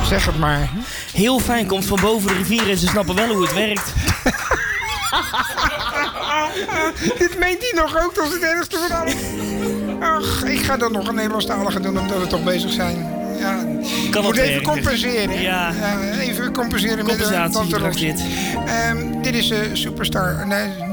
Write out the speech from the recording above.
Zeg het maar. Heel fijn, komt van boven de rivier en ze snappen wel hoe het werkt. Dit meent hij nog ook, dat is het ergste van alles. Ach, ik ga dan nog een Nederlandstalige doen, omdat we toch bezig zijn. Ja, Kan moet wat even werken. compenseren. Ja. Even compenseren met de Compensatie, Tante bedrag Roxy. dit. Dit is Superstar. Nee,